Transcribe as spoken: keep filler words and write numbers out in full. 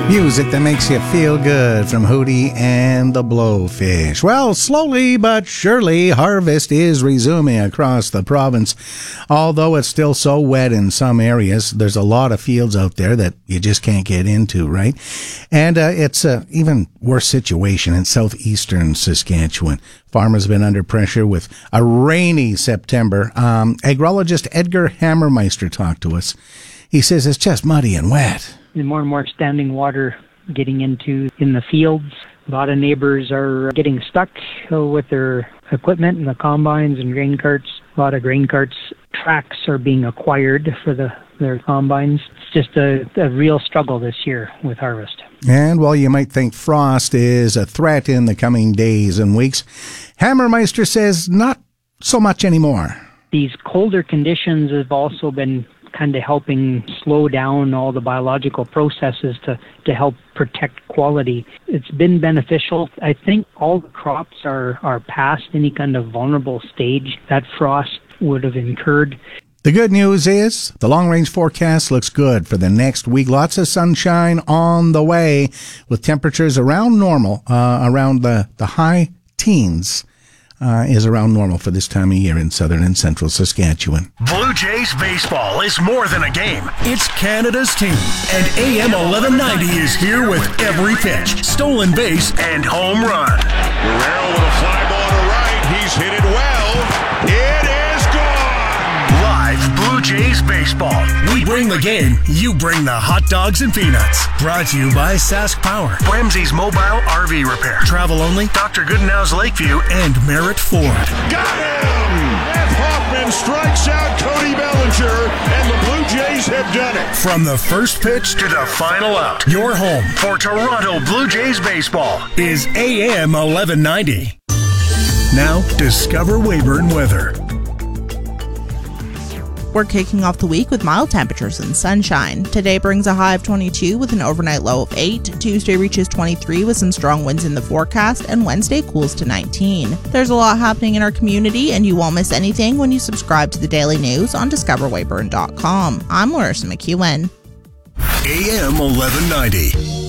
Music that makes you feel good from Hootie and the Blowfish. Well, slowly but surely, harvest is resuming across the province. Although it's still so wet in some areas, there's a lot of fields out there that you just can't get into, right? And uh, it's an even worse situation in southeastern Saskatchewan. Farmers have been under pressure with a rainy September. Um, agrologist Edgar Hammermeister talked to us. He says it's just muddy and wet. And more and more standing water getting into in the fields. A lot of neighbors are getting stuck with their equipment and the combines and grain carts. A lot of grain carts tracks are being acquired for the their combines. It's just a, a real struggle this year with harvest. And while you might think frost is a threat in the coming days and weeks, Hammermeister says not so much anymore. These colder conditions have also been kind of helping slow down all the biological processes to, to help protect quality. It's been beneficial. I think all the crops are, are past any kind of vulnerable stage that frost would have incurred. The good news is the long-range forecast looks good for the next week. Lots of sunshine on the way with temperatures around normal, uh, around the, the high teens. Uh, is around normal for this time of year in southern and central Saskatchewan. Blue Jays baseball is more than a game. It's Canada's team. And A M eleven ninety is here with every pitch, stolen base, and home run. Guerrero with a fly ball to right. He's hit it well. It is gone. Live Blue Jays baseball. We bring the game. You bring the hot dogs and peanuts. Brought to you by Sask Power, Ramsey's Mobile R V Repair, Travel Only, Doctor Goodenow's Lakeview, and Merritt Ford. Got him! F. Hoffman strikes out Cody Bellinger, and the Blue Jays have done it. From the first pitch to the final out, your home for Toronto Blue Jays baseball is A M eleven ninety. Now, discover Weyburn weather. We're kicking off the week with mild temperatures and sunshine. Today brings a high of twenty-two with an overnight low of eight. Tuesday reaches twenty-three with some strong winds in the forecast, and Wednesday cools to nineteen. There's a lot happening in our community, and you won't miss anything when you subscribe to the Daily News on discover weyburn dot com. I'm Larissa McEwen. A M eleven ninety.